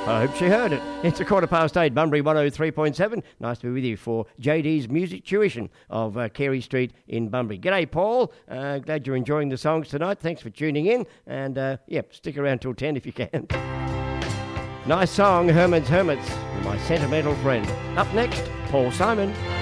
I hope she heard it. It's 8:15, Bunbury 103.7. Nice to be with you for JD's Music Tuition of Carey Street in Bunbury. G'day, Paul. Glad you're enjoying the songs tonight. Thanks for tuning in. And, stick around till 10 if you can. Nice song, Herman's Hermits, my sentimental friend. Up next, Paul Simon.